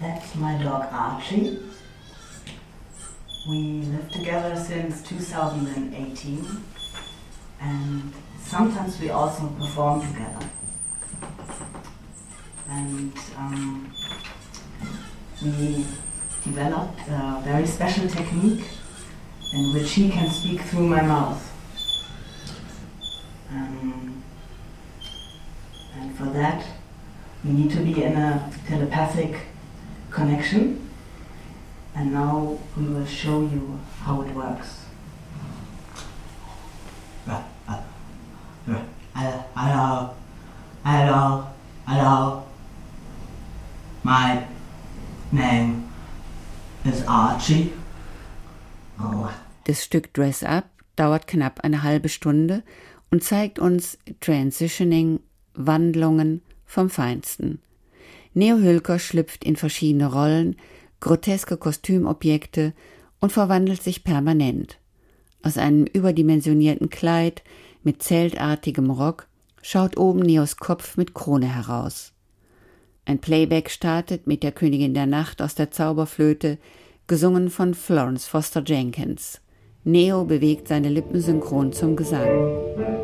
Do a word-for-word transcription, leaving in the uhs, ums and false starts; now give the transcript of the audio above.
That's my dog Archie. We live together since two thousand eighteen and sometimes we also perform together. And um, we developed a very special technique in which he can speak through my mouth. Um, and for that, we need to be in a telepathic connection. And now we will show you how it works. Hello, hello, hello. My name is Archie. Oh. Das Stück Dress Up dauert knapp eine halbe Stunde und zeigt uns Transitioning, Wandlungen vom Feinsten. Neo Hülker schlüpft in verschiedene Rollen, groteske Kostümobjekte und verwandelt sich permanent. Aus einem überdimensionierten Kleid mit zeltartigem Rock schaut oben Neos Kopf mit Krone heraus. Ein Playback startet mit der Königin der Nacht aus der Zauberflöte, gesungen von Florence Foster Jenkins. Neo bewegt seine Lippen synchron zum Gesang.